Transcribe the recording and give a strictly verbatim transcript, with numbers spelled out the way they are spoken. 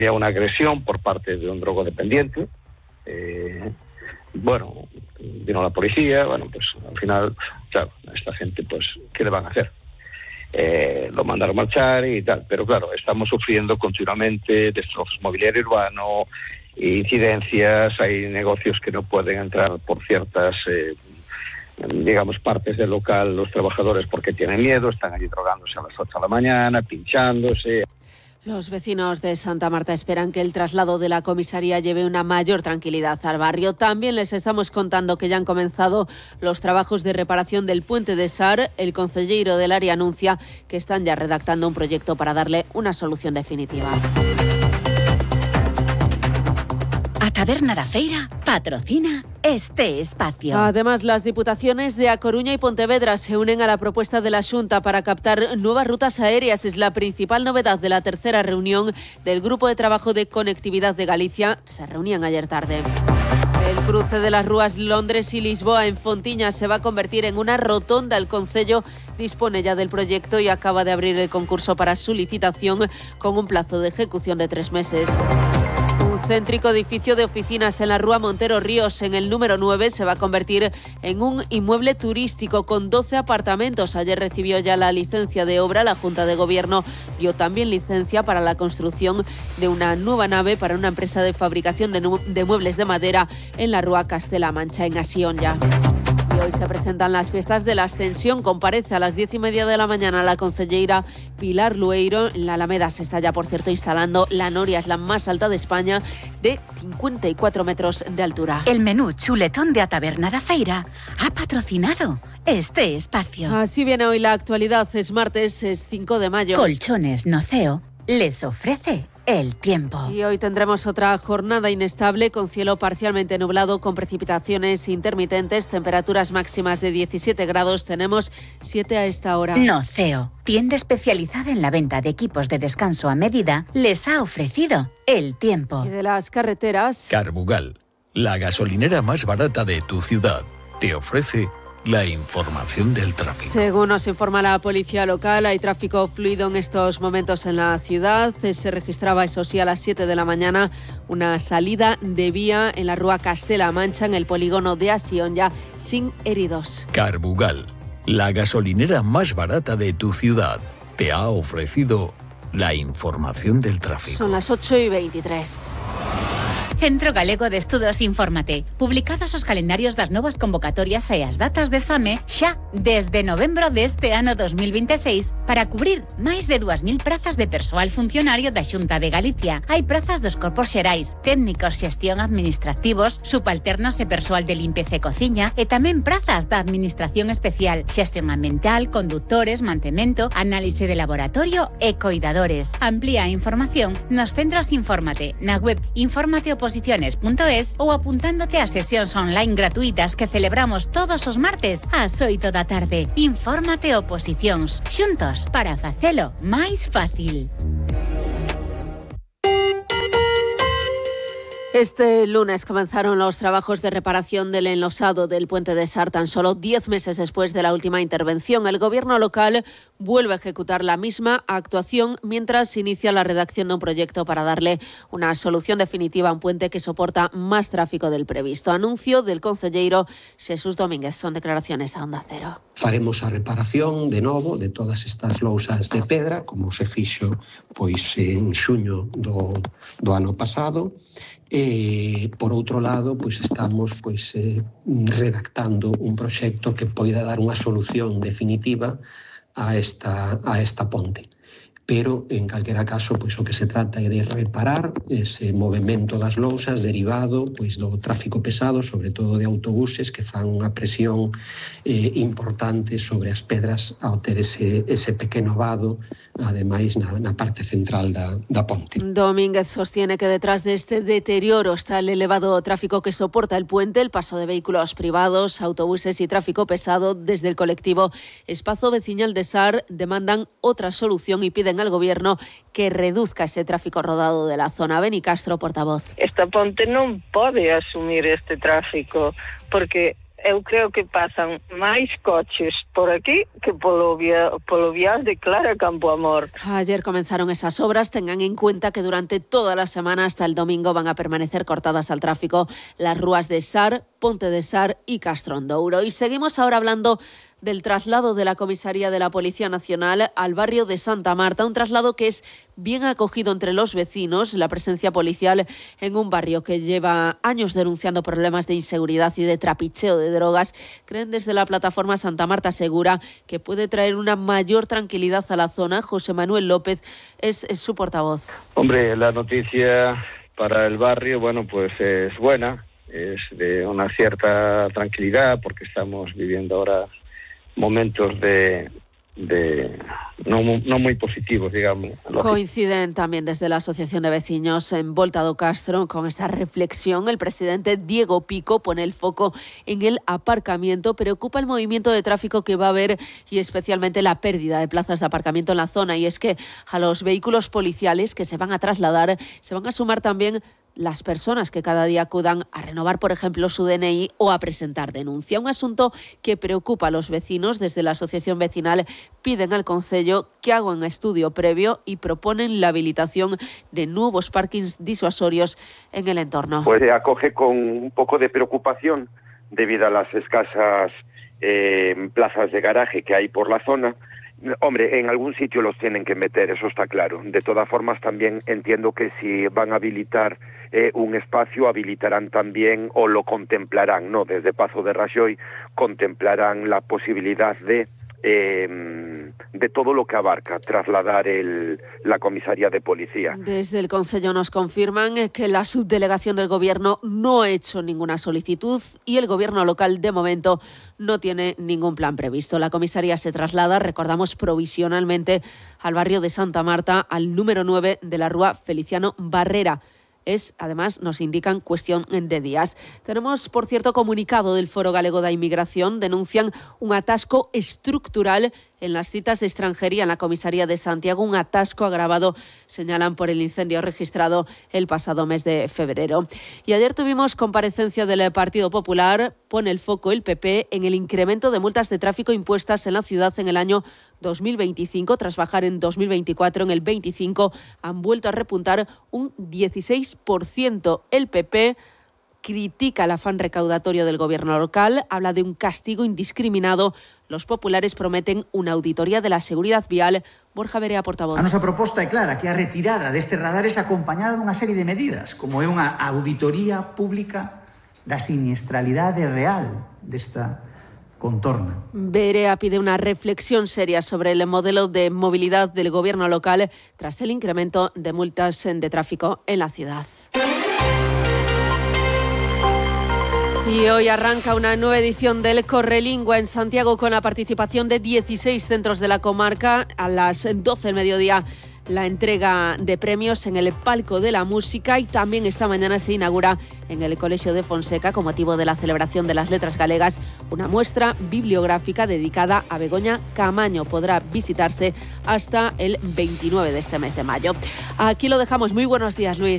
Había una agresión por parte de un drogodependiente. Eh, bueno, vino la policía, bueno, pues al final, claro, a esta gente, pues, ¿qué le van a hacer? Eh, lo mandaron a marchar y tal, pero claro, estamos sufriendo continuamente destrozos mobiliario urbano, incidencias, hay negocios que no pueden entrar por ciertas, eh, digamos, partes del local los trabajadores porque tienen miedo, están allí drogándose a las ocho de la mañana, pinchándose. Los vecinos de Santa Marta esperan que el traslado de la comisaría lleve una mayor tranquilidad al barrio. También les estamos contando que ya han comenzado los trabajos de reparación del puente de Sar. El concelleiro del área anuncia que están ya redactando un proyecto para darle una solución definitiva. A Taberna da Feira patrocina este espacio. Además, las diputaciones de A Coruña y Pontevedra se unen a la propuesta de la Xunta para captar nuevas rutas aéreas. Es la principal novedad de la tercera reunión del Grupo de Trabajo de Conectividad de Galicia. Se reunían ayer tarde. El cruce de las rúas Londres y Lisboa en Fontiña se va a convertir en una rotonda. El concello dispone ya del proyecto y acaba de abrir el concurso para su licitación con un plazo de ejecución de tres meses. Un céntrico edificio de oficinas en la Rúa Montero Ríos, en el número nueve, se va a convertir en un inmueble turístico con doce apartamentos. Ayer recibió ya la licencia de obra. La Junta de Gobierno dio también licencia para la construcción de una nueva nave para una empresa de fabricación de, nu- de muebles de madera en la Rúa Castela Mancha, en Asionlla. Y hoy se presentan las fiestas de la Ascensión. Comparece a las diez y media de la mañana la concelleira Pilar Lueiro. En la Alameda se está ya, por cierto, instalando la noria, es la más alta de España, de cincuenta y cuatro metros de altura. El menú chuletón de A Taberna da Feira ha patrocinado este espacio. Así viene hoy la actualidad. Es martes, es cinco de mayo. Colchones Noceo les ofrece el tiempo. Y hoy tendremos otra jornada inestable con cielo parcialmente nublado, con precipitaciones intermitentes, temperaturas máximas de diecisiete grados. Tenemos siete a esta hora. Noceo, tienda especializada en la venta de equipos de descanso a medida, les ha ofrecido el tiempo. Y de las carreteras... Carbugal, la gasolinera más barata de tu ciudad, te ofrece la información del tráfico. Según nos informa la policía local, hay tráfico fluido en estos momentos en la ciudad. Se registraba, eso sí, a las siete de la mañana una salida de vía en la Rúa Castela Mancha, en el polígono de Asionlla, sin heridos. Carbugal, la gasolinera más barata de tu ciudad, te ha ofrecido la información del tráfico. Son las ocho y veintitrés. Centro Galego de Estudos Infórmate. Publicados os calendarios das novas convocatorias e as datas de exame xa desde novembro deste ano dos mil veintiséis para cubrir máis de dúas mil prazas de persoal funcionario da Xunta de Galicia. Hai prazas dos corpos xerais, técnicos, xestión administrativos, subalternos e persoal de limpeza e cociña e tamén prazas da Administración Especial, xestión ambiental, condutores, mantemento, análise de laboratorio e coidadores. Amplía a información nos centros Infórmate, na web infórmate oposiciones punto es ou apuntándote a sesións online gratuitas que celebramos todos os martes ás oito da tarde. Infórmate Oposicións, xuntos para facelo máis fácil. Este lunes comenzaron los trabajos de reparación del enlosado del puente de Sar, tan solo diez meses después de la última intervención. El gobierno local vuelve a ejecutar la misma actuación mientras inicia la redacción de un proyecto para darle una solución definitiva a un puente que soporta más tráfico del previsto. Anuncio del concelleiro Xesús Domínguez. Son declaraciones a Onda Cero. Faremos a reparación de novo de todas estas lousas de pedra, como se fixo pois en xuño do, do ano pasado. E, por outro lado, pois estamos pois, eh, redactando un proxecto que poida dar unha solución definitiva a esta, a esta ponte. Pero, en calquera caso, pois, o que se trata é de reparar ese movimento das lousas derivado pois, do tráfico pesado, sobre todo de autobuses, que fan unha presión eh, importante sobre as pedras ao ter ese, ese pequeno vado, ademais na, na parte central da, da ponte. Domínguez sostiene que detrás de este deterioro está el elevado tráfico que soporta el puente, el paso de vehículos privados, autobuses y tráfico pesado. Desde el colectivo Espazo Veciñal de Sar demandan otra solución y piden al Gobierno que reduzca ese tráfico rodado de la zona. Beni Castro, portavoz. Esta ponte non pode asumir este tráfico porque eu creo que pasan máis coches por aquí que polo, via, polo vias de Clara Campoamor. Ayer comenzaron esas obras. Tengan en cuenta que durante toda la semana hasta el domingo van a permanecer cortadas al tráfico las rúas de Sar, Ponte de Sar y Castrondouro. Y seguimos ahora hablando del traslado de la comisaría de la Policía Nacional al barrio de Santa Marta, un traslado que es bien acogido entre los vecinos, la presencia policial en un barrio que lleva años denunciando problemas de inseguridad y de trapicheo de drogas. Creen desde la plataforma Santa Marta Segura que puede traer una mayor tranquilidad a la zona. José Manuel López es, es su portavoz. Hombre, la noticia para el barrio, bueno, pues es buena, es de una cierta tranquilidad porque estamos viviendo ahora momentos de, de no, no muy positivos, digamos. Coinciden también desde la Asociación de Vecinos en Volta do Castro con esa reflexión. El presidente Diego Pico pone el foco en el aparcamiento, preocupa el movimiento de tráfico que va a haber y especialmente la pérdida de plazas de aparcamiento en la zona. Y es que a los vehículos policiales que se van a trasladar se van a sumar también las personas que cada día acudan a renovar, por ejemplo, su D N I o a presentar denuncia. Un asunto que preocupa a los vecinos. Desde la asociación vecinal piden al Concello que haga un estudio previo y proponen la habilitación de nuevos parkings disuasorios en el entorno. Pues se acoge con un poco de preocupación debido a las escasas eh, plazas de garaje que hay por la zona. Hombre, en algún sitio los tienen que meter, eso está claro. De todas formas, también entiendo que si van a habilitar eh, un espacio, habilitarán también, o lo contemplarán, ¿no? Desde Pazo de Raxoi contemplarán la posibilidad de eh, de todo lo que abarca trasladar el, la comisaría de policía. Desde el Concello nos confirman que la subdelegación del Gobierno no ha hecho ninguna solicitud y el Gobierno local, de momento, no tiene ningún plan previsto. La comisaría se traslada, recordamos, provisionalmente al barrio de Santa Marta, al número nueve de la Rúa Feliciano Barrera. Es, además, nos indican, cuestión de días. Tenemos, por cierto, comunicado del Foro Galego da Inmigración. Denuncian un atasco estructural en las citas de extranjería en la comisaría de Santiago, un atasco agravado, señalan, por el incendio registrado el pasado mes de febrero. Y ayer tuvimos comparecencia del Partido Popular. Pone el foco el P P en el incremento de multas de tráfico impuestas en la ciudad en el año dos mil veinticinco. Tras bajar en dos mil veinticuatro, en el veinticinco han vuelto a repuntar un dieciséis por ciento. El P P critica el afán recaudatorio del gobierno local, habla de un castigo indiscriminado. Los populares prometen unha auditoría de la seguridad vial. Borja Verea, portavoz. A nosa proposta é clara, que a retirada destes radares acompañada dunha serie de medidas, como é unha auditoría pública da siniestralidade real desta contorna. Verea pide una reflexión seria sobre el modelo de movilidad del gobierno local tras el incremento de multas de tráfico en la ciudad. Y hoy arranca una nueva edición del Correlingua en Santiago con la participación de dieciséis centros de la comarca. A las doce del mediodía la entrega de premios en el Palco de la Música y también esta mañana se inaugura en el Colegio de Fonseca, con motivo de la celebración de las letras galegas, una muestra bibliográfica dedicada a Begoña Camaño. Podrá visitarse hasta el veintinueve de este mes de mayo. Aquí lo dejamos. Muy buenos días, Luis.